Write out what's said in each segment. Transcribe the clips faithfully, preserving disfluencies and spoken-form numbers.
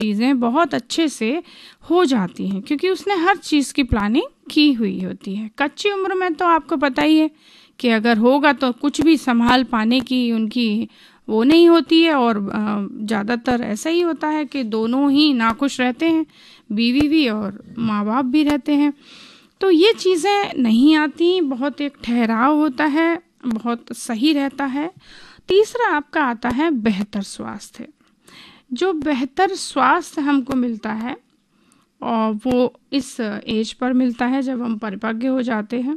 चीज़ें बहुत अच्छे से हो जाती हैं, क्योंकि उसने हर चीज़ की प्लानिंग की हुई होती है। कच्ची उम्र में तो आपको पता ही है कि अगर होगा तो कुछ भी संभाल पाने की उनकी वो नहीं होती है, और ज़्यादातर ऐसा ही होता है कि दोनों ही नाखुश रहते हैं, बीवी भी और माँ बाप भी रहते हैं। तो ये चीज़ें नहीं आती, बहुत एक ठहराव होता है, बहुत सही रहता है। तीसरा आपका आता है बेहतर स्वास्थ्य। जो बेहतर स्वास्थ्य हमको मिलता है और वो इस एज पर मिलता है जब हम परिपक्व हो जाते हैं।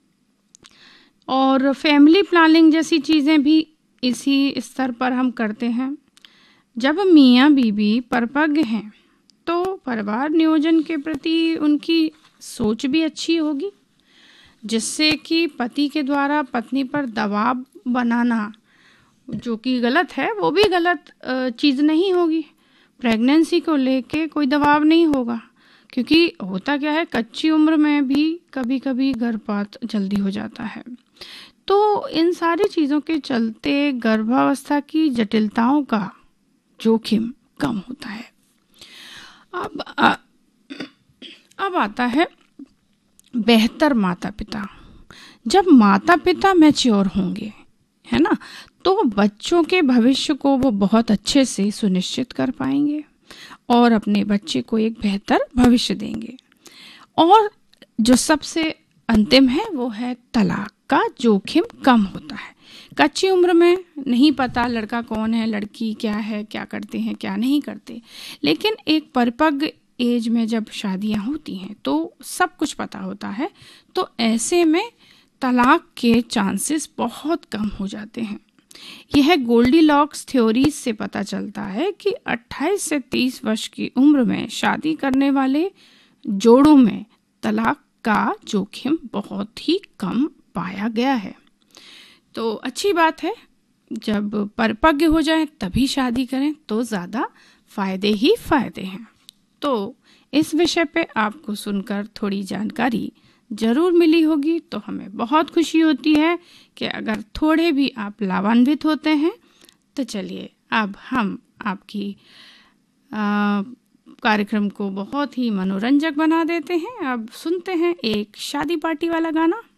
और फैमिली प्लानिंग जैसी चीज़ें भी इसी स्तर पर हम करते हैं। जब मियाँ बीवी परिपक्व हैं तो परिवार नियोजन के प्रति उनकी सोच भी अच्छी होगी, जिससे कि पति के द्वारा पत्नी पर दबाव बनाना जो कि गलत है, वो भी गलत चीज़ नहीं होगी। प्रेगनेंसी को लेके कोई दबाव नहीं होगा, क्योंकि होता क्या है, कच्ची उम्र में भी कभी कभी गर्भपात जल्दी हो जाता है। तो इन सारी चीज़ों के चलते गर्भावस्था की जटिलताओं का जोखिम कम होता है। अब आ, अब आता है बेहतर माता पिता। जब माता पिता मैच्योर होंगे, है ना, तो बच्चों के भविष्य को वो बहुत अच्छे से सुनिश्चित कर पाएंगे और अपने बच्चे को एक बेहतर भविष्य देंगे। और जो सबसे अंतिम है वो है तलाक का जोखिम कम होता है। कच्ची उम्र में नहीं पता लड़का कौन है, लड़की क्या है, क्या करते हैं, क्या नहीं करते, लेकिन एक परिपक्व एज में जब शादियां होती हैं तो सब कुछ पता होता है। तो ऐसे में तलाक के चांसेस बहुत कम हो जाते हैं। यह गोल्डीलॉक्स थ्योरी से पता चलता है कि अट्ठाईस से तीस वर्ष की उम्र में शादी करने वाले जोड़ों में तलाक का जोखिम बहुत ही कम पाया गया है। तो अच्छी बात है, जब परिपक्व हो जाएं तभी शादी करें तो ज़्यादा फायदे ही फायदे हैं। तो इस विषय पे आपको सुनकर थोड़ी जानकारी जरूर मिली होगी, तो हमें बहुत खुशी होती है कि अगर थोड़े भी आप लाभान्वित होते हैं। तो चलिए अब हम आपकी आ, कार्यक्रम को बहुत ही मनोरंजक बना देते हैं। अब सुनते हैं एक शादी पार्टी वाला गाना।